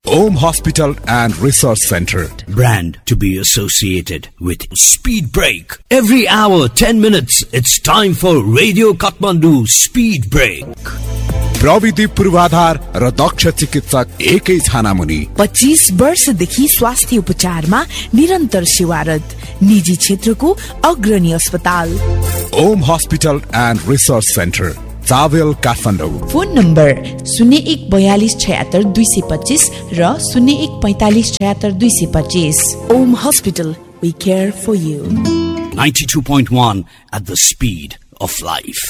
Om Hospital and Research Center. Brand to be associated with Speed Break. Every hour, 10 minutes, it's time for Radio Kathmandu Speed Break. प्रविधि पूर्वाधार र दक्ष चिकित्सक एकै छानामुनि 25 वर्षदेखि स्वास्थ्य उपचारमा निरन्तर सेवारत निजी क्षेत्रको अग्रणी अस्पताल Om hospital and research centre चावेल Kathmandu. Phone number 0142766225 र 0145766225। Om hospital, we care for you. 92.1 at the speed of life.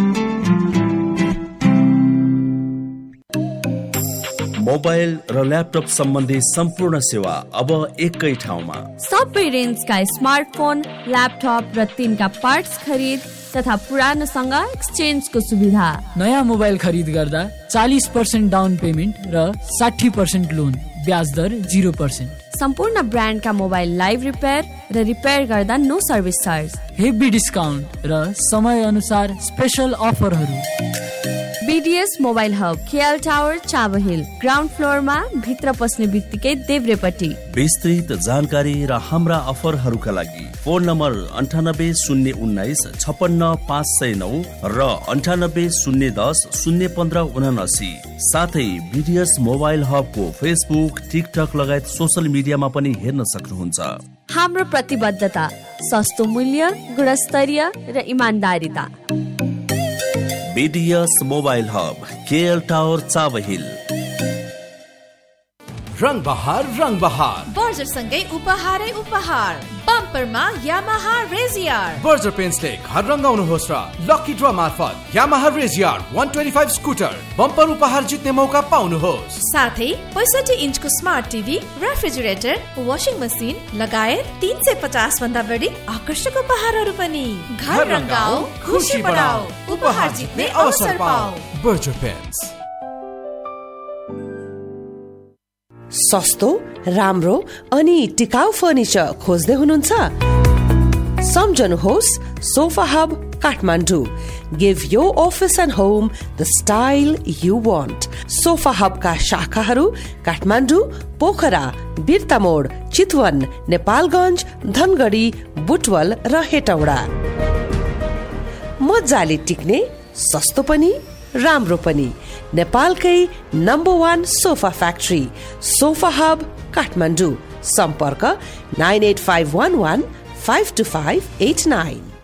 Mobile र ल्यापटप सम्बन्धी सम्पूर्ण सेवा अब एकै ठाउँमा। सबै रेन्जका स्मार्टफोन, ल्यापटप र तिनका पार्ट्स खरिद तथा पुरानोसँग एक्सचेन्जको सुविधा। नयाँ मोबाइल खरिद गर्दा 40% डाउन पेमेन्ट र 60% लोन, ब्याज दर 0%। सम्पूर्ण ब्रान्डका मोबाइल लाइभ रिपेयर र रिपेयर गर्दा no service charge. Heavy discount र समय अनुसार स्पेशल अफरहरू। BDS mobile hub, KL tower, Chabahil, ground फ्लोरमा भित्र पस्ने बित्तिकै देब्रेपट्टि। विस्तृत जानकारी र हाम्रा अफरहरूका लागि फोन नम्बर 9801956509 र 9801001579। साथै BDS मोबाइल हबको फेसबुक, टिकटक लगायत सोशल मिडियामा पनि हेर्न सक्नुहुन्छ। हाम्रो प्रतिबद्धता सस्तो मूल्य, गुणस्तरीय र इमानदारिता। BDS mobile hub, KL tower, Chabahil. रंग बहार बर्जर सँगै उपहारै उपहार। बम्परमा यामाहा रेजियर। बर्जर पेन्ट्सले घर रंगाउनुहोस् र लकी ड्र मार्फत यामाहा रेजियर 125 स्कुटर बम्पर उपहार जित्ने मौका पाउनुहोस्। साथै 65 इन्चको smart TV, refrigerator, washing machine लगायत 350 भन्दा बढी आकर्षक उपहारहरू पनि। घर रंगाऊ, खुशी बढाऊ, उपहार जित्ने अवसर पाऊ। Berger paints. सस्तो, राम्रो अनि टिकाउ फर्निचर खोज्दै हुनुहुन्छ? सम्झनुहोस् sofa hub Kathmandu. Give your office and home the style you want. Sofa hub का शाखाहरू काठमाडौँ, पोखरा, बिर्तामोड, चितवन, नेपालगञ्ज, धनगढी, बुटवल र हेटौडा। मजाले टिक्ने, सस्तो पनि राम्रो पनि, नेपालकै number 1 sofa factory sofa hub Kathmandu. सम्पर्क 98511 52589।